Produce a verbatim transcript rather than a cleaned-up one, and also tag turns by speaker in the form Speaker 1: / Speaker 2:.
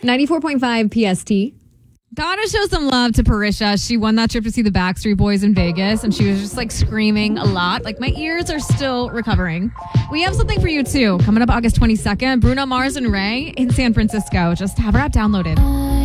Speaker 1: ninety-four point five P S T.
Speaker 2: Gotta show some love to Parisha. She won that trip to see the Backstreet Boys in Vegas, and she was just like screaming a lot. Like, my ears are still recovering. We have something for you too. Coming up August twenty-second, Bruno Mars and Ray in San Francisco. Just have her app downloaded.